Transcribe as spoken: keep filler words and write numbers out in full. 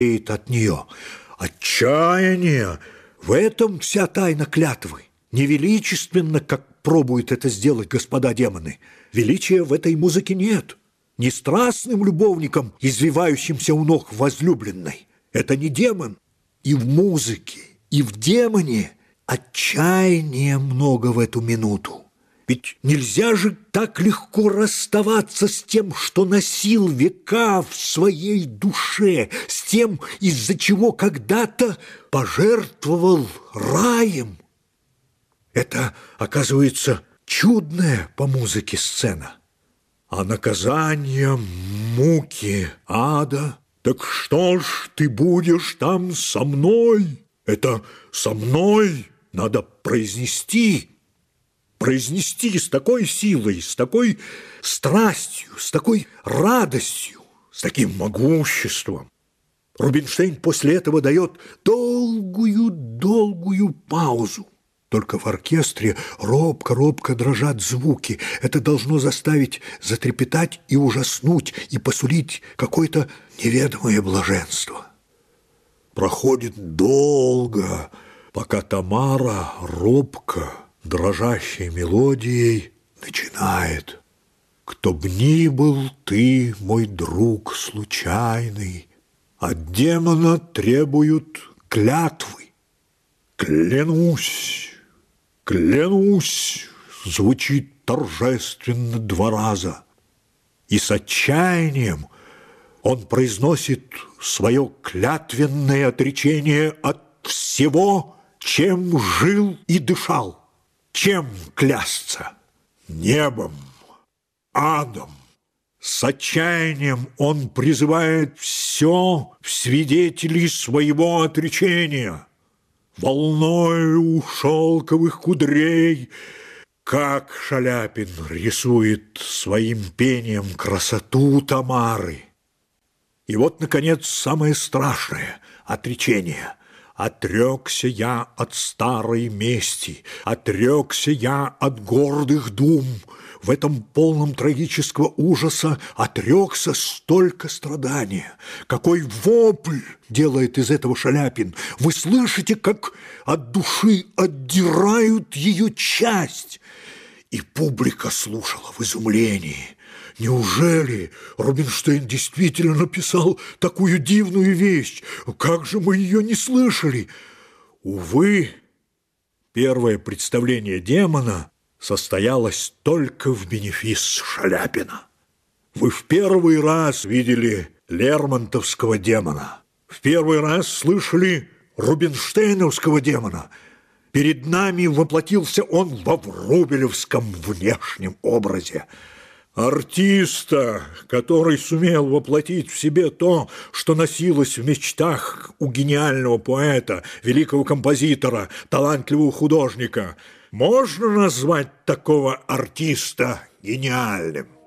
от нее. Отчаяние — в этом вся тайна клятвы. Не величественно, как пробуют это сделать господа демоны. Величия в этой музыке нет. Не страстным любовником, извивающимся у ног возлюбленной. Это не демон. И в музыке, и в демоне отчаяния много в эту минуту. Ведь нельзя же так легко расставаться с тем, что носил века в своей душе, с тем, из-за чего когда-то пожертвовал раем. Это, оказывается, чудная по музыке сцена. А наказание муки ада, так что ж ты будешь там со мной? Это «со мной» надо произнести. Произнести с такой силой, с такой страстью, с такой радостью, с таким могуществом. Рубинштейн после этого дает долгую-долгую паузу. Только в оркестре робко-робко дрожат звуки. Это должно заставить затрепетать и ужаснуть, и посулить какое-то неведомое блаженство. Проходит долго, пока Тамара робко, дрожащей мелодией начинает: «Кто б ни был ты, мой друг случайный, от демона требуют клятвы. Клянусь, клянусь», звучит торжественно два раза. И с отчаянием он произносит свое клятвенное отречение от всего, чем жил и дышал. Чем клясться? Небом, адом. С отчаянием он призывает все в свидетелей своего отречения. Волною шелковых кудрей, как Шаляпин рисует своим пением красоту Тамары. И вот, наконец, самое страшное отречение. «Отрекся я от старой мести, отрекся я от гордых дум». В этом полном трагического ужаса отрекся столько страдания. Какой вопль делает из этого Шаляпин! Вы слышите, как от души отдирают ее часть? И публика слушала в изумлении. Неужели Рубинштейн действительно написал такую дивную вещь? Как же мы ее не слышали? Увы, первое представление демона состоялось только в бенефис Шаляпина. Вы в первый раз видели лермонтовского демона, в первый раз слышали рубинштейновского демона. Перед нами воплотился он во врубелевском внешнем образе. Артиста, который сумел воплотить в себе то, что носилось в мечтах у гениального поэта, великого композитора, талантливого художника, можно назвать такого артиста гениальным?